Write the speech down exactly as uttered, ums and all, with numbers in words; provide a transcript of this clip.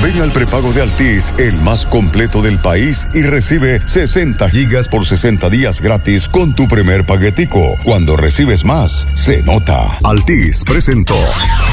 Ven al prepago de Altis, el más completo del país, y recibe sesenta gigas por sesenta días gratis con tu primer paquetico. Cuando recibes más, se nota. Altis presentó